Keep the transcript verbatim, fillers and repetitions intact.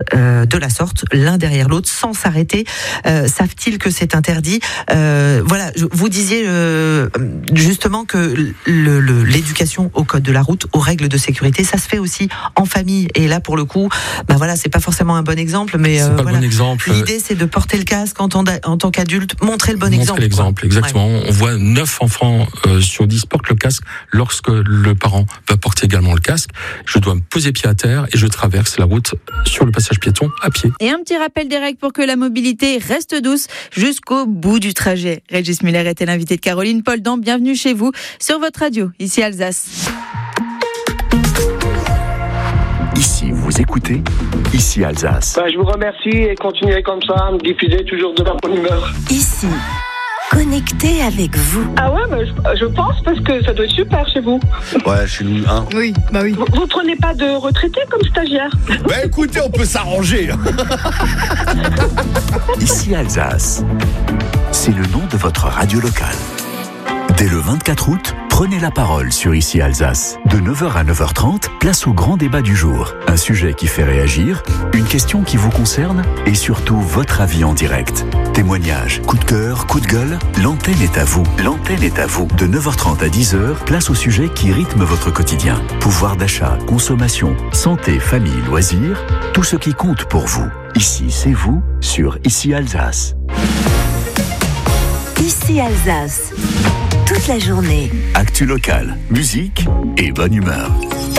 euh, de la sorte, l'un derrière l'autre, sans s'arrêter. Euh, savent-ils que c'est interdit ? euh, Voilà, vous disiez euh, justement que le, le, l'éducation au code de la route, aux règles de sécurité, ça se fait aussi en famille. Et là, pour le coup, bah voilà, c'est pas forcément un bon exemple, mais c'est euh, pas voilà. le bon exemple. L'idée, c'est de porter le casque en tant, en tant qu'adulte, montrer le bon montrer exemple. l'exemple, quoi. exactement. Ouais. On voit neuf enfants euh, sur dix portent le casque lorsque le parent va porter également le casque. Je dois me poser pied à terre et je traverse la route sur le passage piéton à pied. Et un petit rappel des règles pour que la mobilité reste douce jusqu'au bout du trajet. Régis Muller était l'invité de Caroline Poldan. Bienvenue chez vous sur votre radio, ici Alsace. Ici, vous écoutez, ici Alsace. Ben, je vous remercie et continuez comme ça à me diffuser toujours de la bonne humeur. Ici, connecté avec vous. Ah ouais, ben, je, je pense parce que ça doit être super chez vous. Ouais, chez nous, hein. Oui, bah oui. Vous, vous prenez pas de retraités comme stagiaire? Bah écoutez, on peut s'arranger. Ici Alsace, c'est le nom de votre radio locale. Dès le vingt-quatre août, prenez la parole sur Ici Alsace. De neuf heures à neuf heures trente, place au grand débat du jour. Un sujet qui fait réagir, une question qui vous concerne et surtout votre avis en direct. Témoignages, coup de cœur, coup de gueule, l'antenne est à vous. L'antenne est à vous. De neuf heures trente à dix heures, place au sujet qui rythme votre quotidien. Pouvoir d'achat, consommation, santé, famille, loisirs, tout ce qui compte pour vous. Ici, c'est vous sur Ici Alsace. Ici Alsace. Toute la journée. Actu local, musique et bonne humeur.